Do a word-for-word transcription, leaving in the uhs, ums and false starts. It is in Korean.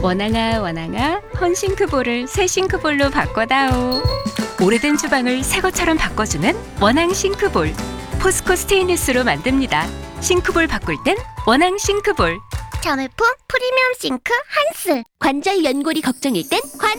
원앙아 원앙아 헌싱크볼을 새 싱크볼로 바꿔다오. 오래된 주방을 새 것처럼 바꿔주는 원앙 싱크볼. 포스코 스테인리스로 만듭니다. 싱크볼 바꿀 땐 원앙 싱크볼. 자매품 프리미엄 싱크 한스. 관절 연골이 걱정일 땐 관